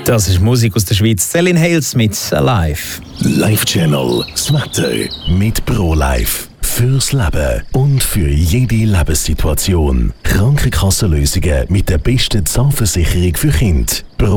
Das ist Musik aus der Schweiz. Celine Hales mit «Alive». Live Channel, das Wetter mit ProLife. Fürs Leben und für jede Lebenssituation. Krankenkassenlösungen mit der besten Zahnversicherung für Kinder.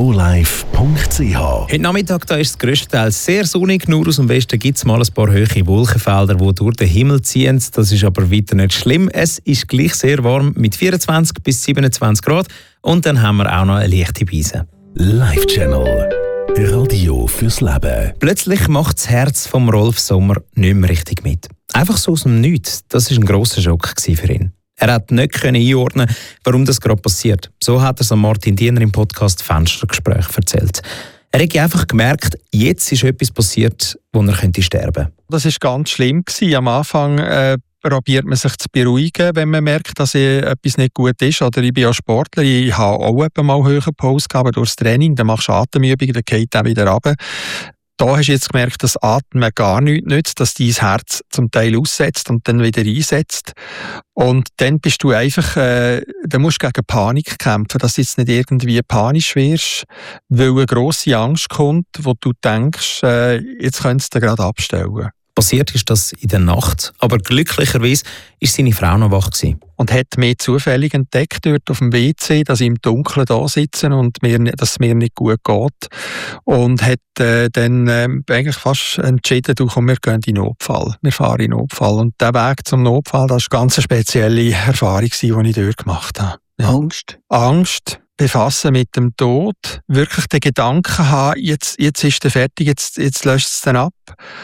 ProLife.ch. Heute Nachmittag da ist es grösstenteils sehr sonnig. Nur aus dem Westen gibt es mal ein paar hohe Wolkenfelder, die durch den Himmel ziehen. Das ist aber weiter nicht schlimm. Es ist gleich sehr warm mit 24 bis 27 Grad. Und dann haben wir auch noch eine leichte Brise. Live Channel. Radio fürs Leben. Plötzlich macht das Herz vom Rolf Sommer nicht mehr richtig mit. Einfach so aus dem Nichts. Das war ein grosser Schock für ihn. Er konnte nicht einordnen, warum das gerade passiert. So hat er es Martin Diener im Podcast «Fenstergespräch» erzählt. Er hat einfach gemerkt, jetzt ist etwas passiert, wo er sterben könnte. Das war ganz schlimm. Am Anfang probiert man sich zu beruhigen, wenn man merkt, dass etwas nicht gut ist. Oder ich bin ja Sportler, ich habe auch mal höhere Pause gehabt durchs Training, dann machst du Atemübungen, dann geht er wieder runter. Da hast du jetzt gemerkt, dass Atmen gar nichts nützt, dass dein Herz zum Teil aussetzt und dann wieder einsetzt. Und dann bist du einfach, dann musst du gegen Panik kämpfen, dass du jetzt nicht irgendwie panisch wirst, weil eine grosse Angst kommt, wo du denkst, jetzt könntest du gerade abstellen. Passiert ist das in der Nacht, aber glücklicherweise war seine Frau noch wach gewesen. Und hat mir zufällig entdeckt dort auf dem WC, dass ich im Dunkeln da sitze und dass es mir nicht gut geht. Und hat dann eigentlich fast entschieden, wir gehen in Notfall. Wir fahren in Notfall. Und der Weg zum Notfall, das war eine ganz spezielle Erfahrung, die ich dort gemacht habe. Ja. Angst. Befassen mit dem Tod, wirklich den Gedanken haben, jetzt ist er fertig, jetzt löscht es dann ab.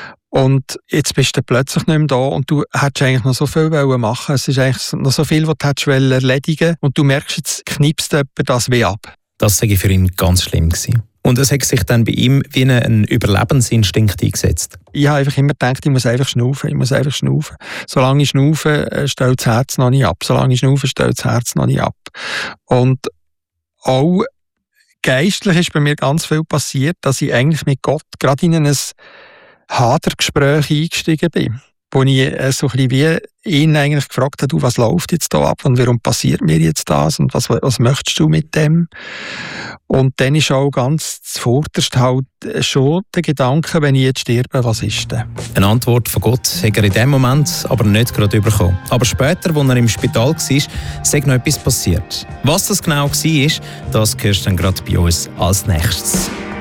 Und jetzt bist du plötzlich nicht mehr da und du hättest eigentlich noch so viel machen. Es ist eigentlich noch so viel, was du hättest erledigen wollen. Und du merkst, jetzt knipst jemand das wie ab. Das war für ihn ganz schlimm gewesen. Und es hat sich dann bei ihm wie ein Überlebensinstinkt eingesetzt. Ich habe einfach immer gedacht, ich muss einfach schnaufen. Solange ich schnaufe, stellt das Herz noch nicht ab. Und auch geistlich ist bei mir ganz viel passiert, dass ich eigentlich mit Gott gerade in ein Hadergespräch eingestiegen bin, wo ich so ein bisschen wie ihn eigentlich gefragt habe, was läuft jetzt da ab und warum passiert mir jetzt das und was möchtest du mit dem? Und dann ist auch ganz zuvorderst halt schon der Gedanke, wenn ich jetzt sterbe, was ist denn? Eine Antwort von Gott hat er in dem Moment aber nicht gerade bekommen. Aber später, als er im Spital war, sei noch etwas passiert. Was das genau war, das hörst du dann gerade bei uns als nächstes.